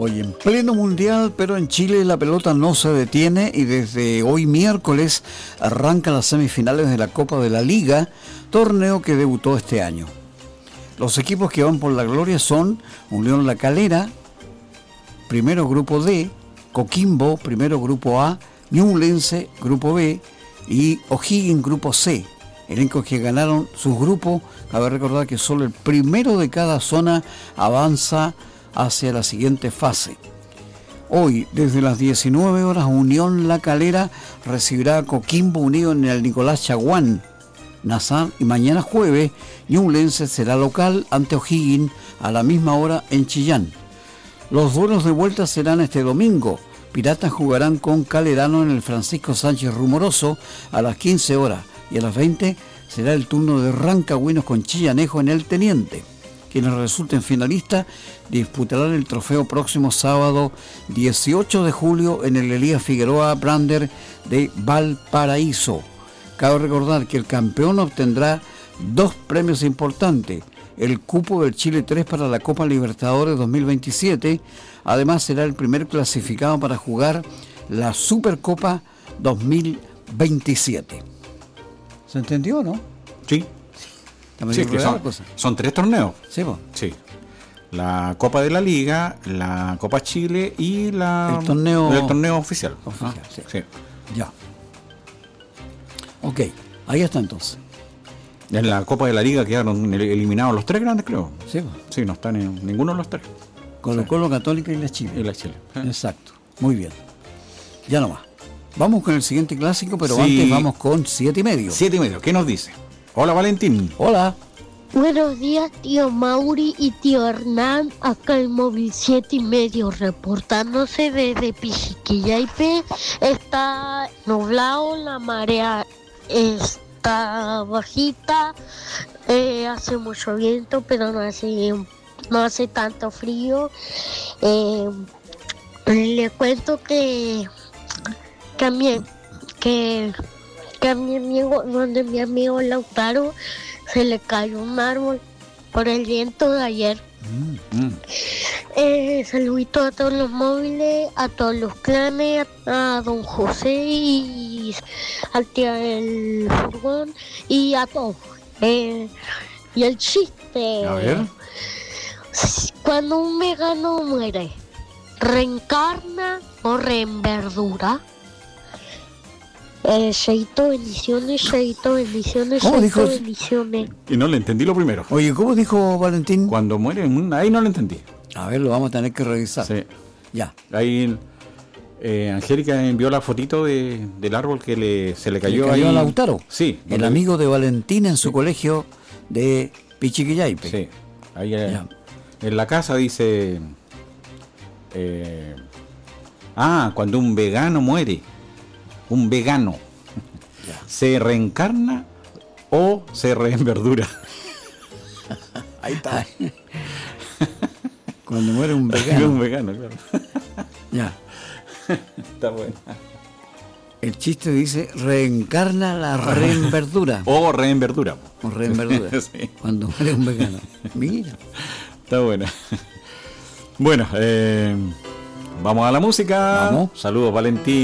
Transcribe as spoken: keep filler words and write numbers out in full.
Hoy en pleno mundial, pero en Chile la pelota no se detiene y desde hoy miércoles arrancan las semifinales de la Copa de la Liga, torneo que debutó este año. Los equipos que van por la gloria son Unión La Calera, primero grupo D, Coquimbo, primero grupo A, Ñublense, grupo B y O'Higgins, grupo C. Elencos que ganaron sus grupos. Cabe recordar que solo el primero de cada zona avanza hacia la siguiente fase. Hoy, desde las diecinueve horas, Unión La Calera recibirá a Coquimbo Unido en el Nicolás Chaguán, Nazar, y mañana jueves, Ñublense será local ante O'Higgins a la misma hora en Chillán. Los duelos de vuelta serán este domingo. Piratas jugarán con Calerano en el Francisco Sánchez Rumoroso a las quince horas y a las veinte será el turno de Rancagüinos con Chillanejo en el Teniente. Quienes resulten finalistas disputarán el trofeo próximo sábado dieciocho de julio en el Elías Figueroa Brander de Valparaíso. Cabe recordar que el campeón obtendrá dos premios importantes: el cupo del Chile tres para la Copa Libertadores dos mil veintisiete, además será el primer clasificado para jugar la Supercopa dos mil veintisiete. ¿Se entendió, no? Sí. Sí, que son, son tres torneos. Sí, pues. Sí. La Copa de la Liga, la Copa Chile y la el torneo, el torneo oficial. oficial ah, sí. Sí. Ya. Ok, ahí está entonces. En la Copa de la Liga quedaron eliminados los tres grandes, creo. Sí, pues. Sí, no están en ninguno de los tres. Colo Colo, Católica y la Chile. Y la Chile. ¿Eh? Exacto. Muy bien. Ya nomás. Vamos con el siguiente clásico, pero sí. antes vamos con siete y medio. Siete y medio. ¿Qué nos dice? Hola, Valentín. Hola. Buenos días, tío Mauri y tío Hernán, acá el móvil siete y medio, reportándose desde Pichiquillaipe. Está nublado, la marea está bajita, eh, hace mucho viento, pero no hace, no hace tanto frío. Eh, le cuento que, que a mi, que, que a mi amigo, donde mi amigo Lautaro, se le cayó un árbol por el viento de ayer. Mm, mm. Eh, saludito a todos los móviles, a todos los clanes, a, a don José y al tío del furgón y a todos. Eh, y el chiste. A ver. Cuando un vegano muere, ¿reencarna o reenverdura? Eh, Seito, bendiciones, Seito, bendiciones, ¿Cómo Seito, dijo? bendiciones. Y no le entendí lo primero. Oye, ¿cómo dijo Valentín? Cuando muere, ahí no le entendí. A ver, lo vamos a tener que revisar. Sí. Ya. Ahí eh, Angélica envió la fotito de, del árbol que le, se le cayó, ¿Le cayó ahí. a Lautaro? Sí. El donde... amigo de Valentín en su sí. colegio de Pichiquillaipe. Sí. Ahí eh, en la casa dice... Eh, ah, cuando un vegano muere. Un vegano. Ya. ¿Se reencarna o se reenverdura? Ahí está. Cuando muere un vegano. Un vegano, claro. Ya. Está bueno. El chiste dice, reencarna la reenverdura. O reenverdura. O reenverdura. Sí. Cuando muere un vegano. Mira. Está buena. Bueno, eh, vamos a la música. Vamos. Saludos, Valentín.